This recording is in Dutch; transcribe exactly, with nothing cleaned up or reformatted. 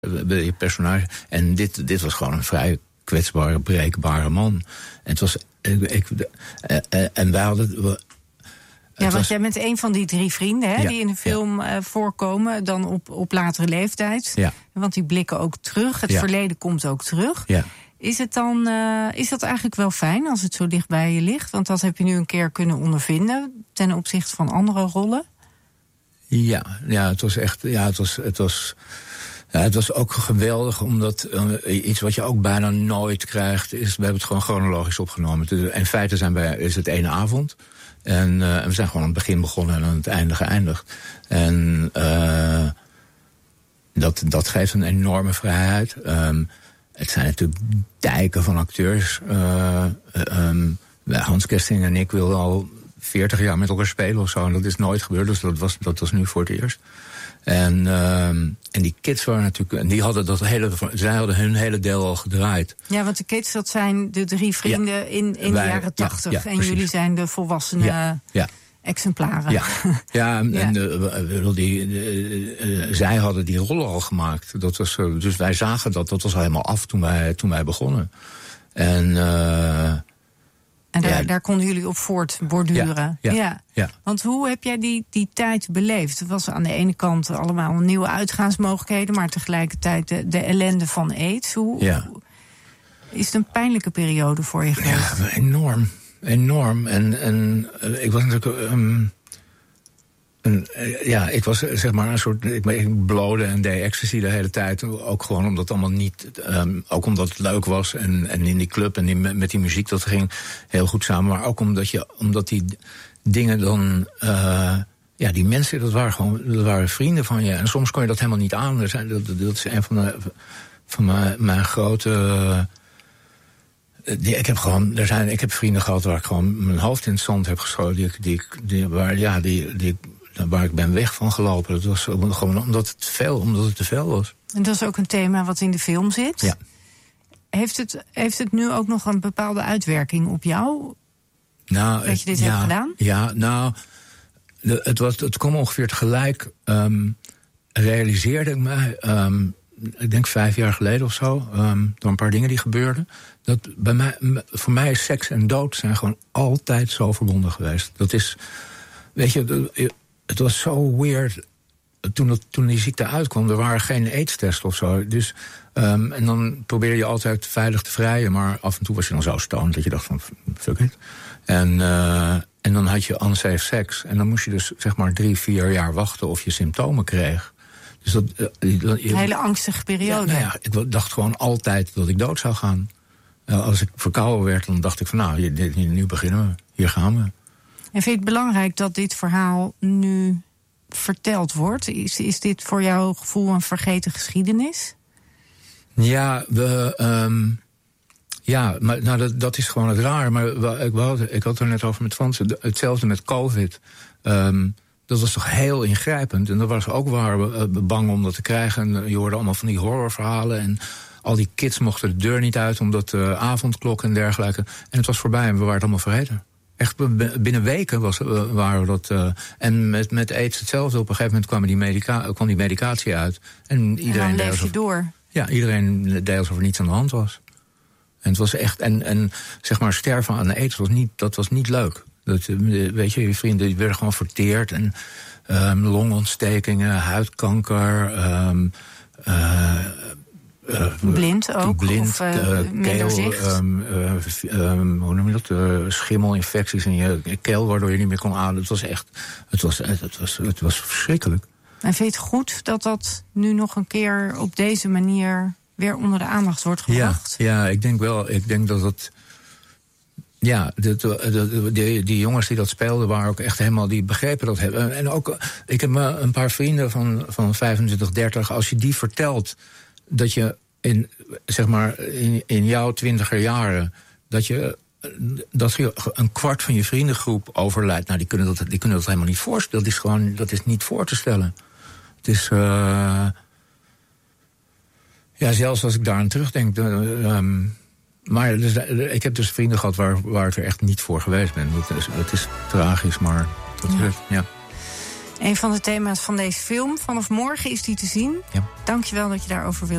je personage. En dit, dit was gewoon een vrij kwetsbare, breekbare man. En het was. Ik, ik, en wij hadden. Ja, want was, jij bent een van die drie vrienden hè, ja, die in de film ja. uh, voorkomen, dan op, op latere leeftijd. Ja. Want die blikken ook terug. Het ja. verleden komt ook terug. Ja. Is het dan, uh, is dat eigenlijk wel fijn als het zo dicht bij je ligt? Want dat heb je nu een keer kunnen ondervinden ten opzichte van andere rollen. Ja, ja, het was echt. Ja, het was. Het was Ja, het was ook geweldig, omdat uh, iets wat je ook bijna nooit krijgt, is, we hebben het gewoon chronologisch opgenomen. In feite zijn wij, is het één avond. En, uh, en we zijn gewoon aan het begin begonnen en aan het einde geëindigd. En uh, dat, dat geeft een enorme vrijheid. Um, het zijn natuurlijk dijken van acteurs. Uh, um, Hans Kesting en ik wilden al veertig jaar met elkaar spelen of zo. En dat is nooit gebeurd, dus dat was, dat was nu voor het eerst. En, uh, en die kids waren natuurlijk. En die hadden dat hele. Zij hadden hun hele deel al gedraaid. Ja, want de kids, dat zijn de drie vrienden ja, in, in wij, de jaren tachtig. Ja, ja, en precies. Jullie zijn de volwassenen ja, ja. exemplaren. Ja, ja en, ja. en uh, die, uh, uh, zij hadden die rollen al gemaakt. Dat was, uh, dus wij zagen dat. Dat was al helemaal af toen wij, toen wij begonnen. En. Uh, En daar, ja. daar konden jullie op voortborduren. Ja, ja, ja. ja. Want hoe heb jij die, die tijd beleefd? Het was aan de ene kant allemaal nieuwe uitgaansmogelijkheden, maar tegelijkertijd de, de ellende van aids. Hoe, ja. Is het een pijnlijke periode voor je geweest? Ja, enorm. Enorm. En, en uh, ik was natuurlijk. Um, een, uh, ja, ik was zeg maar een soort. Ik, ik blode en deed ecstasy de hele tijd. Ook gewoon omdat het allemaal niet. Um, ook omdat het leuk was. En, en in die club en die, met die muziek, dat ging heel goed samen. Maar ook omdat, je, omdat die dingen dan. Uh, ja, die mensen, dat waren gewoon. Dat waren vrienden van je. En soms kon je dat helemaal niet aan. Dat, dat is een van, de, van mijn, mijn grote. Uh, Die, ik heb gewoon, er zijn, ik heb vrienden gehad waar ik gewoon mijn hoofd in het zand heb geschoten. Die, die, die, waar, ja, die, die, waar ik ben weg van gelopen. Dat was gewoon omdat het, veel, omdat het te veel was. En dat is ook een thema wat in de film zit. Ja. Heeft het, heeft het nu ook nog een bepaalde uitwerking op jou? Nou, dat je dit ja, hebt gedaan? Ja, nou, het, was, het kwam ongeveer tegelijk. Um, realiseerde ik mij. Um, Ik denk vijf jaar geleden of zo, um, door een paar dingen die gebeurden. Dat bij mij, voor mij is seks en dood zijn gewoon altijd zo verbonden geweest. Dat is, weet je, het was zo weird. Toen, dat, toen die ziekte uitkwam, er waren geen AIDS-tests of zo. Dus, um, en dan probeer je altijd veilig te vrijen. Maar af en toe was je dan zo stoned dat je dacht van, fuck it. En, uh, en dan had je unsafe seks. En dan moest je dus zeg maar drie, vier jaar wachten of je symptomen kreeg. Dus dat, uh, een hele angstige periode. Ja, nou ja, ik dacht gewoon altijd dat ik dood zou gaan. Uh, als ik verkouden werd, dan dacht ik van nou, hier, nu beginnen we. Hier gaan we. En vind je het belangrijk dat dit verhaal nu verteld wordt? Is, is dit voor jouw gevoel een vergeten geschiedenis? Ja, we, um, ja maar nou, dat, dat is gewoon het raar. Maar we, ik, we hadden, ik had het er net over met Frans. Hetzelfde met COVID. Um, Dat was toch heel ingrijpend. En daar was ook waren we bang om dat te krijgen. En je hoorde allemaal van die horrorverhalen. En al die kids mochten de deur niet uit, omdat de avondklok en dergelijke. En het was voorbij en we waren het allemaal vergeten. Echt binnen weken was, waren we dat. Uh, en met, met aids hetzelfde. Op een gegeven moment kwam die, medica, kwam die medicatie uit. En iedereen en dan leef je alsof, door. Ja, iedereen deed alsof er niets aan de hand was. En het was echt. En, en zeg maar, sterven aan aids was niet, dat was niet leuk. Dat, weet je, je vrienden die werden gewoon verteerd. En um, longontstekingen, huidkanker. Um, uh, uh, blind ook? Blind, of uh, uh, keel, um, uh, um, hoe noem je dat? Uh, schimmelinfecties in je keel, waardoor je niet meer kon ademen. Het was echt, het was, het was, het was verschrikkelijk. En vind je het goed dat dat nu nog een keer op deze manier weer onder de aandacht wordt gebracht? Ja, ja, ik denk wel. Ik denk dat het. Ja, de, de, de, de, die jongens die dat speelden waren ook echt helemaal, die begrepen dat hebben. En ook, ik heb een paar vrienden van, van vijfentwintig, dertig. Als je die vertelt dat je in, zeg maar, in, in jouw twintiger jaren, dat je, dat je een kwart van je vriendengroep overlijdt. Nou, die kunnen dat, die kunnen dat helemaal niet voorstellen. Dat is gewoon, dat is niet voor te stellen. Het is, uh, ja, zelfs als ik daar aan terugdenk. Uh, um, Maar dus, ik heb dus vrienden gehad waar, waar ik er echt niet voor geweest ben. Het is, het is tragisch, maar dat is ja. het, ja. Een van de thema's van deze film. Vanaf morgen is die te zien. Ja. Dankjewel dat je daarover wilt